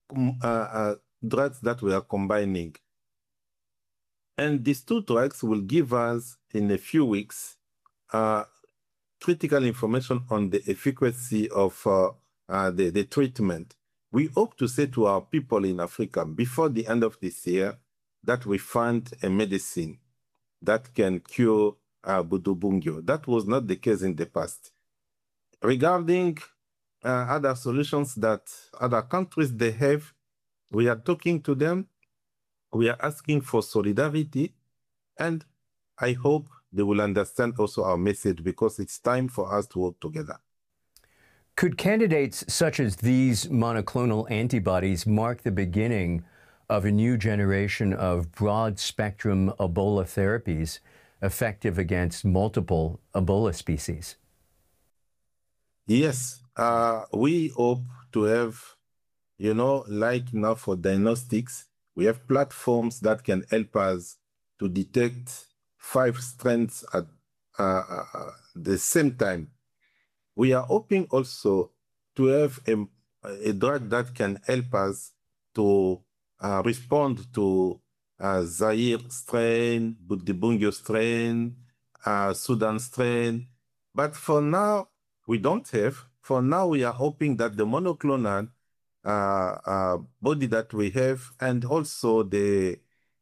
drugs that we are combining. And these two drugs will give us, in a few weeks, critical information on the efficacy of the treatment. We hope to say to our people in Africa, before the end of this year, that we find a medicine that can cure Budubungyo. That was not the case in the past. Regarding other solutions that other countries they have, we are talking to them. We are asking for solidarity, and I hope they will understand also our message, because it's time for us to work together. Could candidates such as these monoclonal antibodies mark the beginning of a new generation of broad-spectrum Ebola therapies effective against multiple Ebola species? Yes, we hope to have, like now for diagnostics, we have platforms that can help us to detect 5 strains at the same time. We are hoping also to have a drug that can help us to respond to Zaire strain, Budibungyo strain, Sudan strain. But for now, we don't have. For now, we are hoping that the monoclonal body that we have, and also the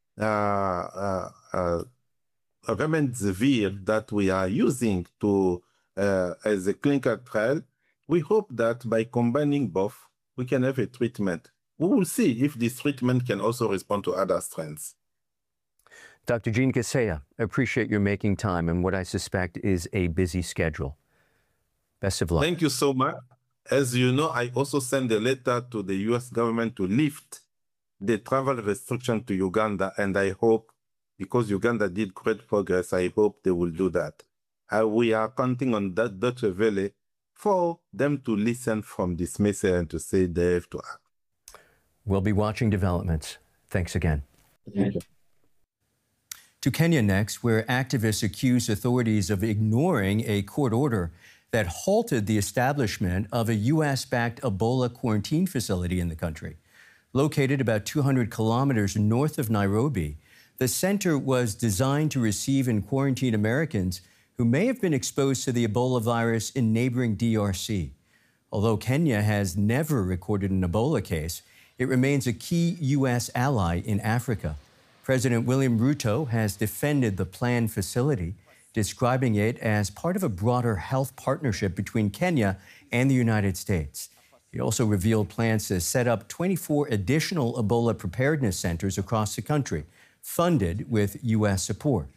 remdesivir that we are using to as a clinical trial, we hope that by combining both, we can have a treatment. We will see if this treatment can also respond to other strains. Dr. Jean Kaseya, I appreciate your making time in what I suspect is a busy schedule. Best of luck. Thank you so much. As you know, I also sent a letter to the U.S. government to lift the travel restriction to Uganda, and I hope, because Uganda did great progress, I hope they will do that. We are counting on that Deutsche Welle for them to listen from this message and to say they have to act. We'll be watching developments. Thanks again. Thank you. To Kenya next, where activists accuse authorities of ignoring a court order that halted the establishment of a U.S.-backed Ebola quarantine facility in the country. Located about 200 kilometers north of Nairobi, the center was designed to receive and quarantine Americans who may have been exposed to the Ebola virus in neighboring DRC. Although Kenya has never recorded an Ebola case, it remains a key U.S. ally in Africa. President William Ruto has defended the planned facility, describing it as part of a broader health partnership between Kenya and the United States. He also revealed plans to set up 24 additional Ebola preparedness centers across the country, funded with U.S. support.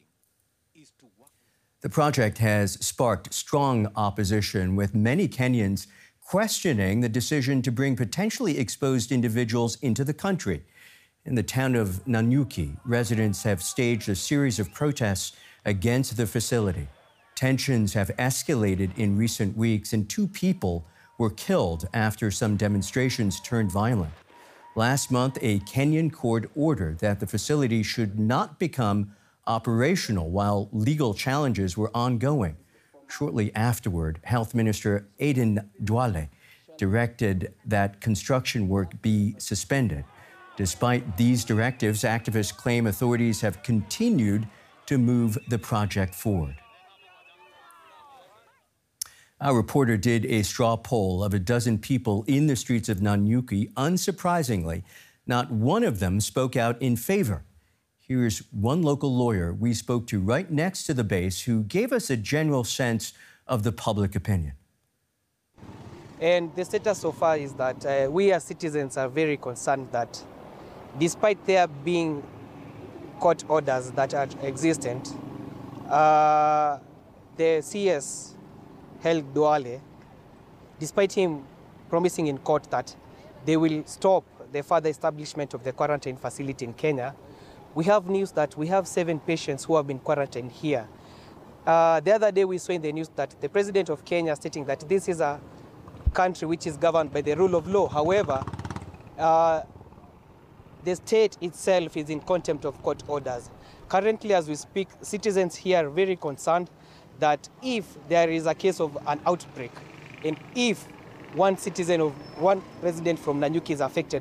The project has sparked strong opposition, with many Kenyans questioning the decision to bring potentially exposed individuals into the country. In the town of Nanyuki, residents have staged a series of protests against the facility. Tensions have escalated in recent weeks, and 2 people were killed after some demonstrations turned violent. Last month, a Kenyan court ordered that the facility should not become operational while legal challenges were ongoing. Shortly afterward, Health Minister Aden Duale directed that construction work be suspended. Despite these directives, activists claim authorities have continued to move the project forward. Our reporter did a straw poll of a dozen people in the streets of Nanyuki. Unsurprisingly, not one of them spoke out in favor. Here's one local lawyer we spoke to right next to the base who gave us a general sense of the public opinion. And the status so far is that we as citizens are very concerned that despite there being court orders that are existent, the CS held Duale, despite him promising in court that they will stop the further establishment of the quarantine facility in Kenya, we have news that we have 7 patients who have been quarantined here. The other day we saw in the news that the president of Kenya stating that this is a country which is governed by the rule of law. However, the state itself is in contempt of court orders. Currently, as we speak, citizens here are very concerned that if there is a case of an outbreak, and if one resident from Nanyuki is affected,